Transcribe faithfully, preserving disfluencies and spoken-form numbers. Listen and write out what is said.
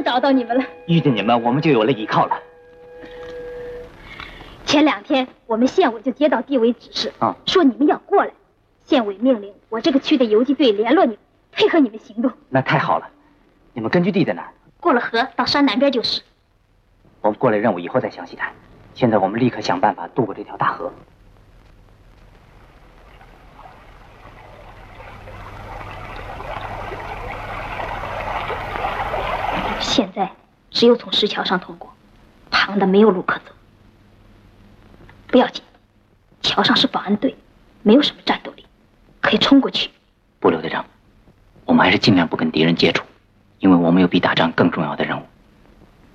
找到你们了。 遇见你们，我们就有了依靠了。 前两天我们县委就接到地委指示，啊，说你们要过来，县委命令我这个区的游击队联络你们，配合你们行动。 那太好了，你们根据地在哪儿？ 过了河到山南边就是。 我们过来任务以后再详细谈，现在我们立刻想办法渡过这条大河。 现在只有从石桥上通过，旁的没有路可走。不要紧，桥上是保安队，没有什么战斗力，可以冲过去。 不，刘队长，我们还是尽量不跟敌人接触，因为我们有比打仗更重要的任务。